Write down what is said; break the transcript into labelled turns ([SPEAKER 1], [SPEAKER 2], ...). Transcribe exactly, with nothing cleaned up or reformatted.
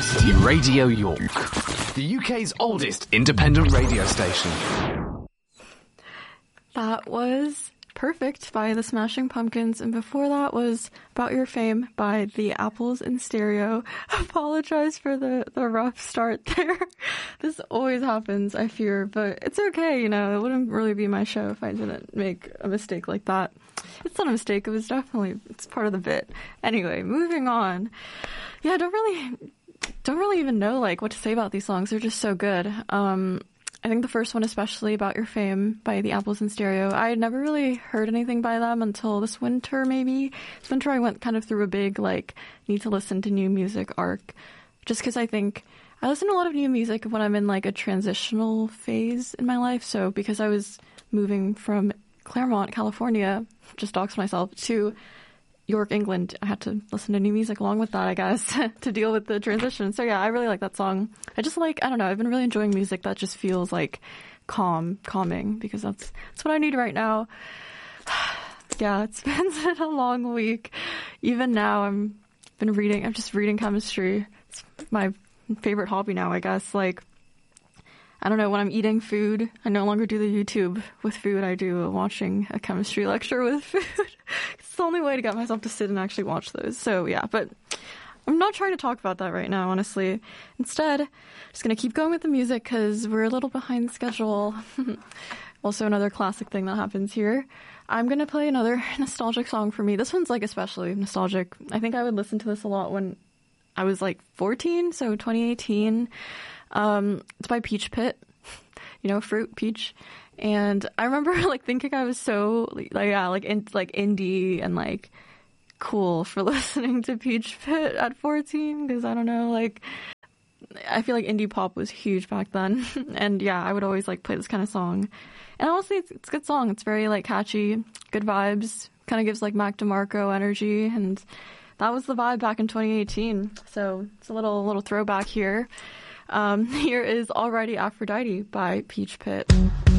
[SPEAKER 1] University Radio York, the U K's oldest independent radio station.
[SPEAKER 2] That was Perfect by the Smashing Pumpkins, and before that was About Your Fame by the Apples in Stereo. Apologize for the, the rough start there. This always happens, I fear, but it's okay, you know, it wouldn't really be my show if I didn't make a mistake like that. It's not a mistake, it was definitely, it's part of the bit. Anyway, moving on. Yeah, I don't really, don't really even know, like, what to say about these songs. They're just so good. Um... I think the first one, especially About Your Fame by the Apples in Stereo, I had never really heard anything by them until this winter, maybe. This winter I went kind of through a big, like, need to listen to new music arc. Just because I think I listen to a lot of new music when I'm in, like, a transitional phase in my life. So because I was moving from Claremont, California, just doxed myself, to York, England, I had to listen to new music along with that, I guess, to deal with the transition. So yeah, I really like that song. I just like, I don't know, I've been really enjoying music that just feels like calm, calming, because that's, that's what I need right now. Yeah, it's been a long week. Even now, I'm been reading, I'm just reading chemistry. It's my favorite hobby now, I guess. Like, I don't know, when I'm eating food, I no longer do the YouTube with food. I do watching a chemistry lecture with food. It's the only way to get myself to sit and actually watch those. So yeah, but I'm not trying to talk about that right now, honestly. Instead, I'm just going to keep going with the music because we're a little behind schedule. Also another classic thing that happens here. I'm going to play another nostalgic song for me. This one's like especially nostalgic. I think I would listen to this a lot when I was like fourteen, so twenty eighteen. Um, it's by Peach Pit, you know, fruit, peach. And I remember like thinking I was so like, yeah, like, in, like indie and like cool for listening to Peach Pit at fourteen. Cause I don't know, like, I feel like indie pop was huge back then. And yeah, I would always like play this kind of song. And honestly, it's, it's a good song. It's very like catchy, good vibes, kind of gives like Mac DeMarco energy. And that was the vibe back in twenty eighteen. So it's a little, little throwback here. Um, here is Alrighty Aphrodite by Peach Pit.